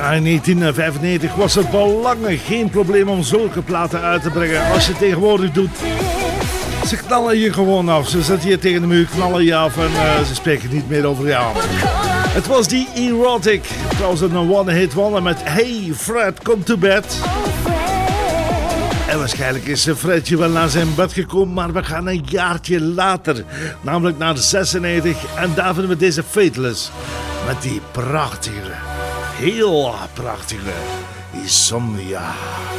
Ja, in 1995 was het belangrijk geen probleem om zulke platen uit te brengen. Als je het tegenwoordig doet, ze knallen je gewoon af. Ze zitten hier tegen de muur, knallen je af en ze spreken niet meer over jou. Het was die Erotic. Trouwens een one-hit wonder met Hey Fred, come to bed. En waarschijnlijk is Fredje wel naar zijn bed gekomen, maar we gaan een jaartje later. Namelijk naar 96 en daar vinden we deze Fateless. Met die prachtige, heel prachtige Insomnia.